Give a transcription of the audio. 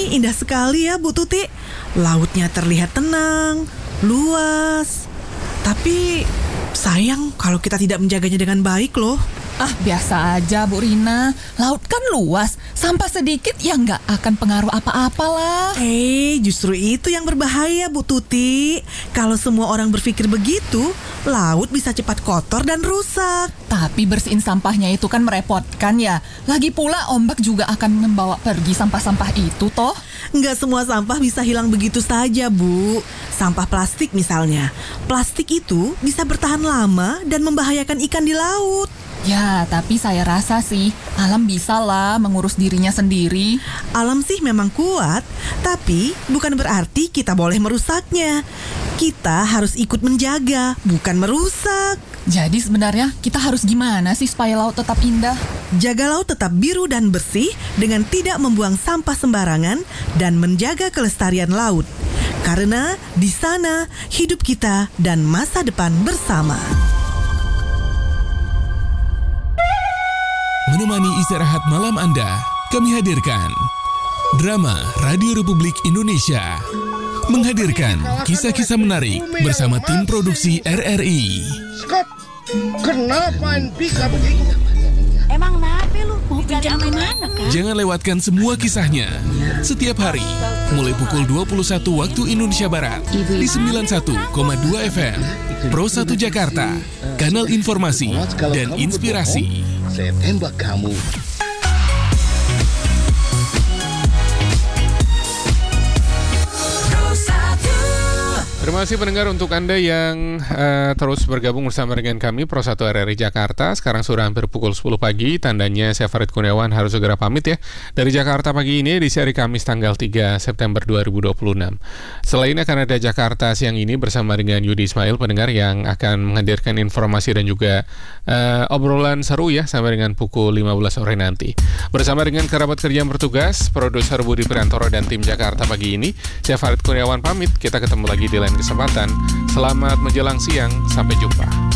Ini indah sekali ya Bu Tuti. Lautnya terlihat tenang, luas. Tapi sayang kalau kita tidak menjaganya dengan baik loh. Biasa aja Bu Rina. Laut kan luas, sampah sedikit ya nggak akan pengaruh apa-apa lah. Justru itu yang berbahaya Bu Tuti. Kalau semua orang berpikir begitu, laut bisa cepat kotor dan rusak. Tapi bersihin sampahnya itu kan merepotkan ya. Lagi pula ombak juga akan membawa pergi sampah-sampah itu toh. Nggak semua sampah bisa hilang begitu saja, Bu. Sampah plastik misalnya. Plastik itu bisa bertahan lama dan membahayakan ikan di laut. Ya, tapi saya rasa sih alam bisa lah mengurus dirinya sendiri. Alam sih memang kuat, tapi bukan berarti kita boleh merusaknya. Kita harus ikut menjaga, bukan merusak. Jadi sebenarnya kita harus gimana sih supaya laut tetap indah? Jaga laut tetap biru dan bersih dengan tidak membuang sampah sembarangan dan menjaga kelestarian laut. Karena di sana hidup kita dan masa depan bersama. Menemani istirahat malam Anda, kami hadirkan Drama Radio Republik Indonesia menghadirkan kisah-kisah menarik bersama tim produksi RRI. Skop, kenapa pika begitu? Emang kenapa lu? Mau pinjam mana kan? Jangan lewatkan semua kisahnya setiap hari mulai pukul 21 waktu Indonesia Barat di 91,2 FM Pro 1 Jakarta, kanal informasi dan inspirasi. Saya tembak kamu. Terima kasih pendengar untuk Anda yang terus bergabung bersama dengan kami Pro 1 RRI Jakarta. Sekarang sudah hampir pukul 10 pagi, tandanya saya Farid Kurniawan harus segera pamit ya. Dari Jakarta pagi ini di seri Kamis tanggal 3 September 2026. Selain akan ada Jakarta siang ini bersama dengan Yudi Ismail, pendengar yang akan menghadirkan informasi dan juga obrolan seru ya sampai dengan pukul 15 sore nanti. Bersama dengan kerabat kerja yang bertugas, produser Budi Priantoro dan tim Jakarta pagi ini, saya Farid Kurniawan pamit. Kita ketemu lagi di lain kesempatan. Selamat menjelang siang, sampai jumpa.